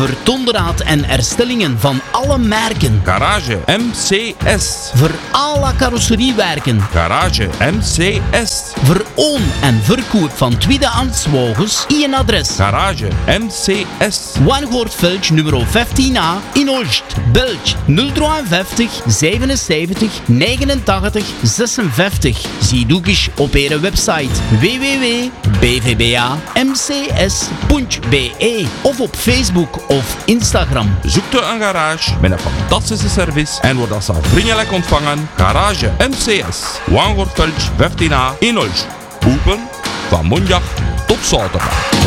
Voor onderhoud en herstellingen van alle merken. Garage MCS. Voor alle carrosseriewerken. Garage MCS. Voor oon- en verkoop van tweedehands wagens. Een adres. Garage MCS. Wangoortveld nummer 15A in Olst. Belg 053 77 89 56. Zie ook eens op onze website www.bvbamcs.be of op Facebook of Instagram. Zoekt u een garage met een fantastische service en wordt als vriendelijk ontvangen. Garage MCS. Wangoortveld 15A in Olst. Open van maandag tot zaterdag.